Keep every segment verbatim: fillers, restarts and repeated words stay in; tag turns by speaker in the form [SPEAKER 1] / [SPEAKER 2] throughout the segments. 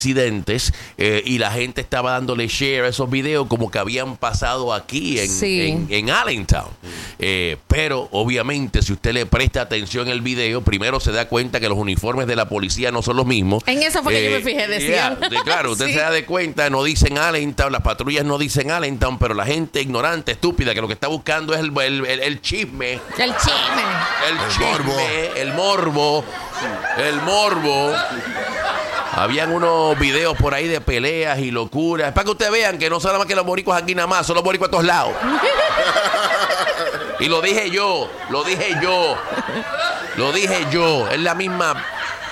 [SPEAKER 1] incidentes eh, y la gente estaba dándole share a esos videos como que habían pasado aquí en,
[SPEAKER 2] sí.
[SPEAKER 1] en, en Allentown. Eh, pero obviamente si usted le presta atención al video, primero se da cuenta que los uniformes de la policía no son los mismos.
[SPEAKER 2] En eso fue que eh, yo me fijé, decían.
[SPEAKER 1] Yeah, de, claro, usted
[SPEAKER 2] sí.
[SPEAKER 1] se da de cuenta, no dicen Allentown, las patrullas no dicen Allentown, pero la gente ignorante, estúpida, que lo que está buscando es el, el, el, el chisme.
[SPEAKER 2] El chisme.
[SPEAKER 1] El, el chisme, morbo. el morbo. El morbo. Habían unos videos por ahí de peleas y locuras. Es para que ustedes vean que no son nada más que los boricuas aquí nada más, son los boricuas a todos lados. Y lo dije yo, lo dije yo, lo dije yo. Es la misma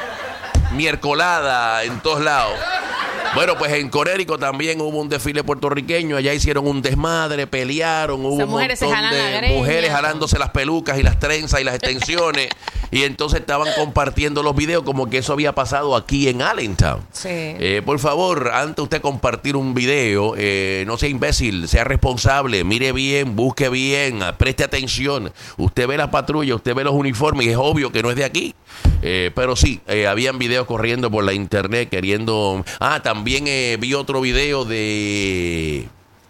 [SPEAKER 1] miercolada en todos lados. Bueno, pues en Connecticut también hubo un desfile puertorriqueño. Allá hicieron un desmadre, pelearon. Hubo un montón de mujeres jalándose las pelucas y las trenzas y las extensiones. Y entonces estaban compartiendo los videos como que eso había pasado aquí en Allentown.
[SPEAKER 2] Sí.
[SPEAKER 1] Eh, por favor, antes de usted compartir un video, eh, no sea imbécil, sea responsable, mire bien, busque bien, preste atención. Usted ve la patrulla, usted ve los uniformes y es obvio que no es de aquí. Eh, pero sí, eh, habían videos corriendo por la internet queriendo... Ah, también eh, vi otro video de...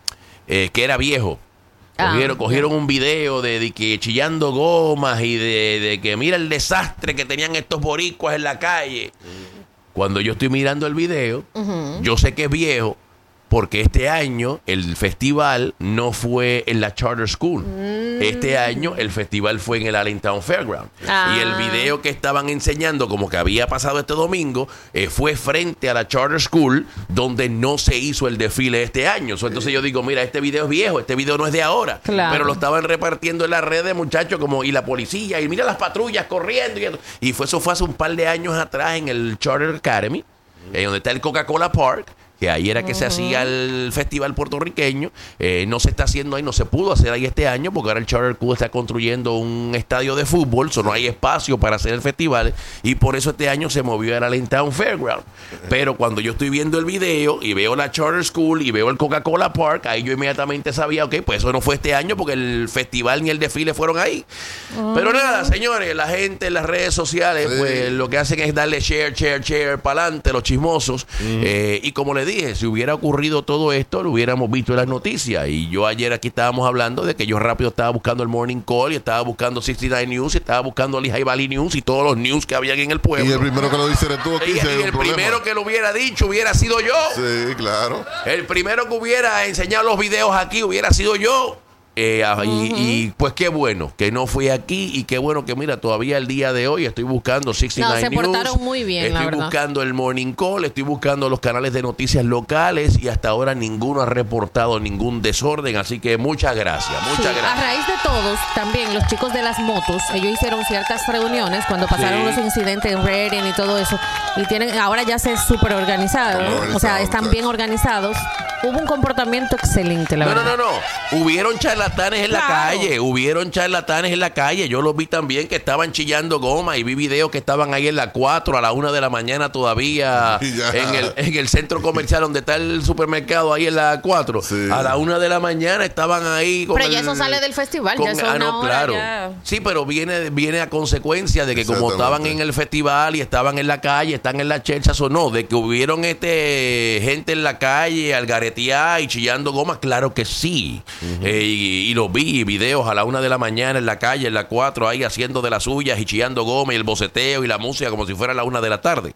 [SPEAKER 1] Eh, que era viejo. Cogieron, ah, cogieron un video de, de que chillando gomas y de, de que mira el desastre que tenían estos boricuas en la calle. Cuando yo estoy mirando el video, uh-huh. yo sé que es viejo porque este año el festival no fue en la Charter School. Mm. Este año el festival fue en el Allentown Fairground. Ah. Y el video que estaban enseñando, como que había pasado este domingo, eh, fue frente a la Charter School, donde no se hizo el desfile este año. So, entonces yo digo, mira, este video es viejo, este video no es de ahora. Claro. Pero lo estaban repartiendo en las redes, muchachos, como y la policía, y mira las patrullas corriendo. Y, y fue, eso fue hace un par de años atrás en el Charter Academy, mm. eh, donde está el Coca-Cola Park, que ahí era que uh-huh. se hacía el festival puertorriqueño. Eh, no se está haciendo ahí, no se pudo hacer ahí este año, porque ahora el Charter School está construyendo un estadio de fútbol, so no hay espacio para hacer el festival, y por eso este año se movió al Allentown Fairground. Pero cuando yo estoy viendo el video y veo la Charter School y veo el Coca-Cola Park, ahí yo inmediatamente sabía, ok, pues eso no fue este año, porque el festival ni el desfile fueron ahí. Uh-huh. Pero nada, señores, la gente en las redes sociales, sí. pues lo que hacen es darle share, share, share para adelante, los chismosos. Uh-huh. eh, y como les dije, si hubiera ocurrido todo esto, lo hubiéramos visto en las noticias. Y yo ayer aquí estábamos hablando de que yo rápido estaba buscando el Morning Call y estaba buscando sesenta y nueve News y estaba buscando Lehigh Valley News y todos los news que habían en el pueblo.
[SPEAKER 3] Y el primero que lo dice eres tú aquí.
[SPEAKER 1] Y, y el
[SPEAKER 3] problema.
[SPEAKER 1] primero que lo hubiera dicho hubiera sido yo.
[SPEAKER 3] Sí, claro.
[SPEAKER 1] El primero que hubiera enseñado los videos aquí hubiera sido yo. Eh, uh-huh. y, y pues qué bueno que no fui aquí y qué bueno que mira, todavía el día de hoy estoy buscando sesenta y nueve
[SPEAKER 2] no, se
[SPEAKER 1] News,
[SPEAKER 2] portaron muy bien,
[SPEAKER 1] estoy
[SPEAKER 2] la verdad.
[SPEAKER 1] buscando el Morning Call, estoy buscando los canales de noticias locales y hasta ahora ninguno ha reportado ningún desorden, así que muchas gracias, muchas
[SPEAKER 2] sí,
[SPEAKER 1] gracias.
[SPEAKER 2] A raíz de todos, también los chicos de las motos, ellos hicieron ciertas reuniones cuando pasaron sí. los incidentes en Redding y todo eso, y tienen ahora ya se súper organizados, o sea, están claro. bien organizados. Hubo un comportamiento excelente, la
[SPEAKER 1] no,
[SPEAKER 2] verdad.
[SPEAKER 1] No, no, no. Hubieron charlatanes en claro. la calle. Hubieron charlatanes en la calle. Yo los vi también que estaban chillando goma y vi videos que estaban ahí en la cuatro a la una de la mañana todavía en el, en el centro comercial donde está el supermercado ahí en la cuatro. Sí. A la una de la mañana estaban ahí. Con
[SPEAKER 2] pero
[SPEAKER 1] el,
[SPEAKER 2] ya eso sale del festival.
[SPEAKER 1] Con,
[SPEAKER 2] ya eso
[SPEAKER 1] ah,
[SPEAKER 2] una
[SPEAKER 1] no,
[SPEAKER 2] hora
[SPEAKER 1] claro.
[SPEAKER 2] Ya.
[SPEAKER 1] Sí, pero viene, viene a consecuencia de que como estaban en el festival y estaban en la calle, están en la chercha, o no, de que hubieron este gente en la calle, algaretear y chillando gomas, claro que sí. Uh-huh. Eh, y, y los vi, videos a la una de la mañana en la calle, en la cuatro, ahí haciendo de las suyas y chillando goma y el boceteo y la música como si fuera la una de la tarde.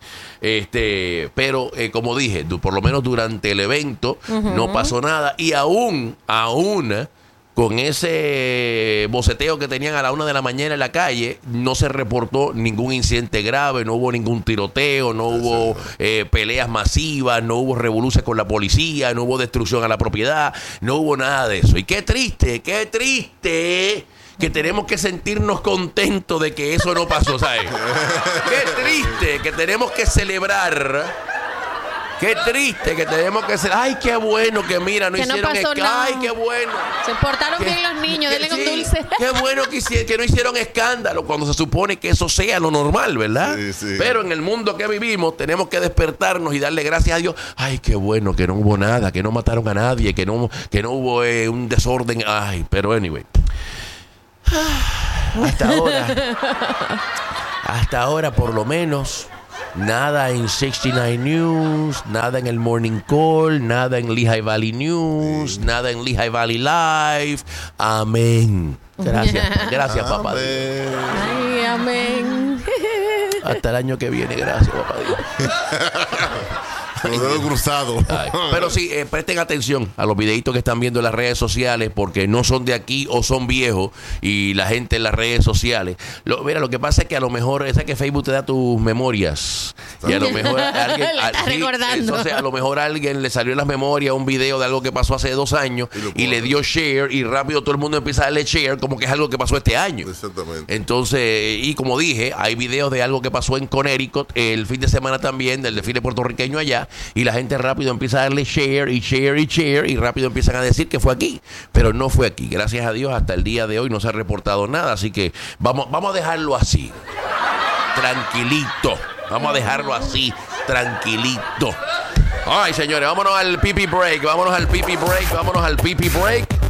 [SPEAKER 1] Este, pero eh, como dije, du- por lo menos durante el evento uh-huh. no pasó nada y aún, aún con ese boceteo que tenían a la una de la mañana en la calle, no se reportó ningún incidente grave, no hubo ningún tiroteo, no hubo eh, peleas masivas, no hubo revoluciones con la policía, no hubo destrucción a la propiedad, no hubo nada de eso. Y qué triste, qué triste que tenemos que sentirnos contentos de que eso no pasó, ¿sabes? Qué triste que tenemos que celebrar. Qué triste que tenemos que ser. Ay, qué bueno que mira, no
[SPEAKER 2] que
[SPEAKER 1] hicieron
[SPEAKER 2] no
[SPEAKER 1] escándalo. Ay, qué bueno.
[SPEAKER 2] Se portaron
[SPEAKER 1] que,
[SPEAKER 2] bien los niños,
[SPEAKER 1] que,
[SPEAKER 2] denle
[SPEAKER 1] sí,
[SPEAKER 2] un dulce.
[SPEAKER 1] Qué bueno que, hici- que no hicieron escándalo cuando se supone que eso sea lo normal, ¿verdad?
[SPEAKER 3] Sí, sí.
[SPEAKER 1] Pero en el mundo que vivimos tenemos que despertarnos y darle gracias a Dios. Ay, qué bueno que no hubo nada, que no mataron a nadie, que no, que no hubo eh, un desorden. Ay, pero anyway. Hasta ahora. Hasta ahora, por lo menos. nada en sesenta y nueve News, nada en el Morning Call, nada en Lehigh Valley News, sí. nada en Lehigh Valley Live. Amén. Gracias, gracias,
[SPEAKER 3] amén.
[SPEAKER 1] papá Dios.
[SPEAKER 2] Ay, amén.
[SPEAKER 1] Hasta el año que viene, gracias, papá Dios.
[SPEAKER 3] Los dedos cruzados.
[SPEAKER 1] Ay, pero sí, eh, presten atención a los videitos que están viendo en las redes sociales, porque no son de aquí o son viejos y la gente en las redes sociales. Lo, mira, lo que pasa es que a lo mejor, es que Facebook te da tus memorias. Y a lo mejor alguien,
[SPEAKER 2] Le está
[SPEAKER 1] a, sí,
[SPEAKER 2] recordando.
[SPEAKER 1] entonces a lo mejor a alguien le salió en las memorias un video de algo que pasó hace dos años y, y le dio share y rápido todo el mundo empieza a darle share como que es algo que pasó este año.
[SPEAKER 3] Exactamente.
[SPEAKER 1] Entonces, y como dije, hay videos de algo que pasó en Connecticut el fin de semana también, del desfile puertorriqueño allá, y la gente rápido empieza a darle share y share y share y rápido empiezan a decir que fue aquí, pero no fue aquí. Gracias a Dios hasta el día de hoy no se ha reportado nada, así que vamos, vamos a dejarlo así, tranquilito, vamos a dejarlo así, tranquilito. Ay, señores, vámonos al pipi break, vámonos al pipi break, vámonos al pipi break.